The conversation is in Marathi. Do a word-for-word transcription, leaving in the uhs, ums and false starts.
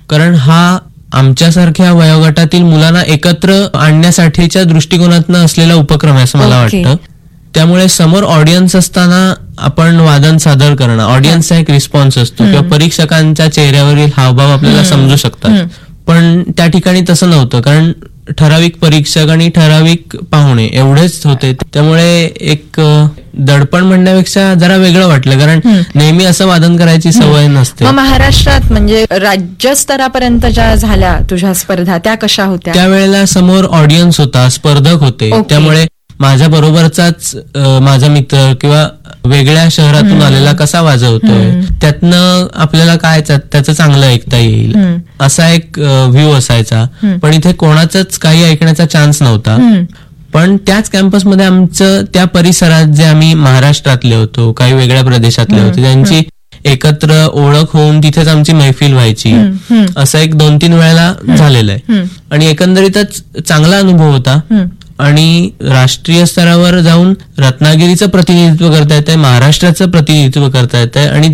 कारण हा आमच्यासारख्या वयोगटातील मुलांना एकत्र आणण्यासाठीच्या दृष्टिकोनातनं असलेला उपक्रम आहे असं मला Okay. वाटतं. त्यामुळे समोर ऑडियन्स असताना आपण वादन सादर करणं, ऑडियन्सचा एक रिस्पॉन्स असतो किंवा परीक्षकांच्या चेहऱ्यावरील हावभाव आपल्याला समजू शकतात. पण त्या ठिकाणी तसं नव्हतं, कारण ठराविक परीक्षक आणि ठराविक पाहुणे एवढेच होते. त्यामुळे एक अ, दडपण म्हणण्यापेक्षा जरा वेगळं वाटलं, कारण नेहमी असं वादन करायची सवय नसते. मग महाराष्ट्रात म्हणजे राज्यस्तरापर्यंत ज्या झाल्या तुझ्या स्पर्धा त्या कशा होत्या? त्यावेळेला समोर ऑडियन्स होता, स्पर्धक होते. Okay. त्यामुळे माझ्या बरोबरचाच अ, माझा मित्र किंवा वेगळ्या शहरातून आलेला कसा वाजवतोय, त्यातनं आपल्याला काय त्या- त्याचं चांगलं ऐकता येईल असा एक व्ह्यू असायचा. पण इथे कोणाचंच काही ऐकण्याचा चान्स नव्हता. पण त्याच कॅम्पसमध्ये आमचं त्या परिसरात जे आम्ही महाराष्ट्रातले होतो, काही वेगळ्या प्रदेशातले होते, त्यांची एकत्र ओळख होऊन तिथेच आमची मैफिल व्हायची. असं एक दोन तीन वेळेला झालेलं आहे. आणि एकंदरीतच चांगला अनुभव होता. आणि राष्ट्रीय स्तरावर जाऊन रत्नागिरीचं प्रतिनिधित्व करता येतंय, महाराष्ट्राचं प्रतिनिधित्व करता येतंय आणि